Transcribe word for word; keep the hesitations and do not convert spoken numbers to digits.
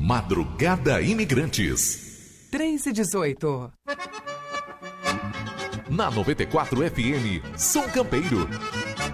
Madrugada Imigrantes. três e dezoito. Na noventa e quatro F M, Som Campeiro.